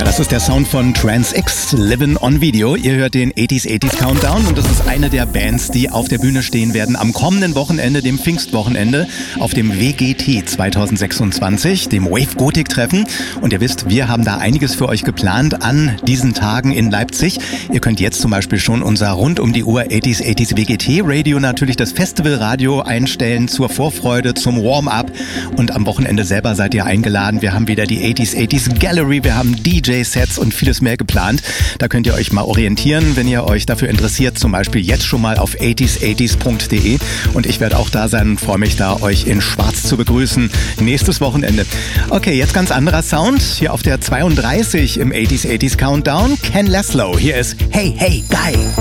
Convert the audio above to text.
Ja, das ist der Sound von Trans X, Livin' on Video. Ihr hört den 80s Countdown und das ist eine der Bands, die auf der Bühne stehen werden am kommenden Wochenende, dem Pfingstwochenende, auf dem WGT 2026, dem Wave Gothic Treffen. Und ihr wisst, wir haben da einiges für euch geplant an diesen Tagen in Leipzig. Ihr könnt jetzt zum Beispiel schon unser rund um die Uhr 80s WGT Radio, natürlich das Festivalradio einstellen zur Vorfreude, zum Warm-up. Und am Wochenende selber seid ihr eingeladen. Wir haben wieder die 80s Gallery, wir haben DJ-Sets und vieles mehr geplant. Da könnt ihr euch mal orientieren, wenn ihr euch dafür interessiert, zum Beispiel jetzt schon mal auf 80s80s.de. Und ich werde auch da sein und freue mich da, euch in Schwarz zu begrüßen. Nächstes Wochenende. Okay, jetzt ganz anderer Sound. Hier auf der 32 im 80s Countdown. Ken Laszlo. Hier ist Hey, Hey, Guy.